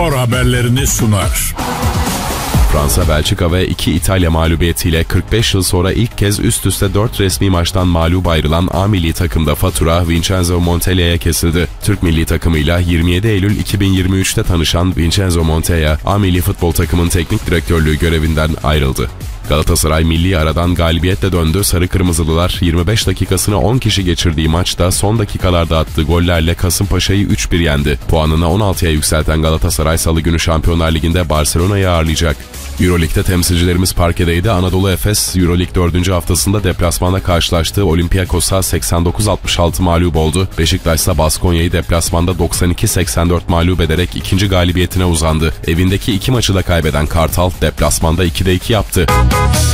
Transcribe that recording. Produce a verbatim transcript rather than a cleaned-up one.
Spor haberlerini sunar. Fransa, Belçika ve iki İtalya mağlubiyetiyle kırk beş yıl sonra ilk kez üst üste dört resmi maçtan mağlup ayrılan A milli takımda fatura Vincenzo Montella'ya kesildi. Türk milli takımıyla yirmi yedi Eylül iki bin yirmi üç'te tanışan Vincenzo Montella, A milli futbol takımın teknik direktörlüğü görevinden ayrıldı. Galatasaray milli aradan galibiyetle döndü. Sarı Kırmızılılar yirmi beş dakikasını on kişi geçirdiği maçta son dakikalarda attığı gollerle Kasımpaşa'yı üç bir yendi. Puanını on altıya yükselten Galatasaray Salı günü Şampiyonlar Ligi'nde Barcelona'yı ağırlayacak. Euroleague'de temsilcilerimiz parkedeydi. Anadolu Efes, Euroleague dördüncü haftasında deplasmanda karşılaştığı Olympiakos'a seksen dokuz altmış altı mağlup oldu. Beşiktaş ise Baskonya'yı deplasmanda doksan iki seksen dört mağlup ederek ikinci galibiyetine uzandı. Evindeki iki maçı da kaybeden Kartal, deplasmanda ikide iki yaptı.